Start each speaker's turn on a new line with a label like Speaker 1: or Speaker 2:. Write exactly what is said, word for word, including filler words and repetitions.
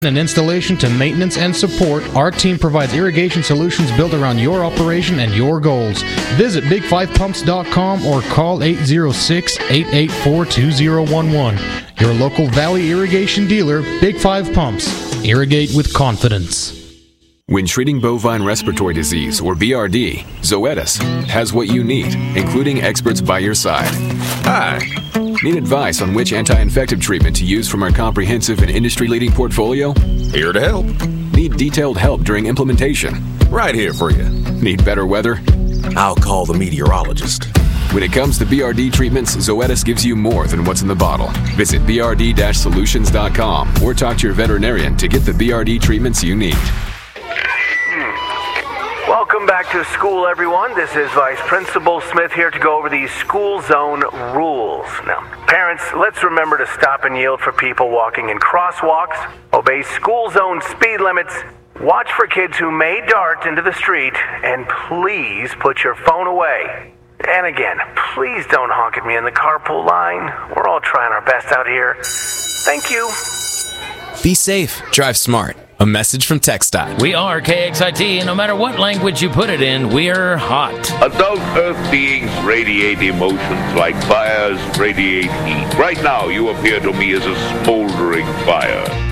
Speaker 1: and installation to maintenance and support, our team provides irrigation solutions built around your operation and your goals. Visit big five pumps dot com or call eight zero six, eight eight four, two zero one one. Your local Valley irrigation dealer, Big Five Pumps. Irrigate with confidence.
Speaker 2: When treating bovine respiratory disease, or B R D, Zoetis has what you need, including experts by your side. Hi. Need advice on which anti-infective treatment to use from our comprehensive and industry-leading portfolio?
Speaker 3: Here to help.
Speaker 2: Need detailed help during implementation?
Speaker 3: Right here for you.
Speaker 2: Need better weather?
Speaker 3: I'll call the meteorologist.
Speaker 2: When it comes to B R D treatments, Zoetis gives you more than what's in the bottle. Visit b r d dash solutions dot com or talk to your veterinarian to get the B R D treatments you need.
Speaker 4: Welcome back to school, everyone. This is Vice Principal Smith here to go over these school zone rules. Now, parents, let's remember to stop and yield for people walking in crosswalks, obey school zone speed limits, watch for kids who may dart into the street, and please put your phone away. And again, please don't honk at me in the carpool line. We're all trying our best out here. Thank you.
Speaker 5: Be safe. Drive smart. A message from TxDOT.
Speaker 6: We are K X I T, and no matter what language you put it in, we're hot.
Speaker 7: Adult Earth beings radiate emotions like fires radiate heat. Right now, you appear to me as a smoldering fire.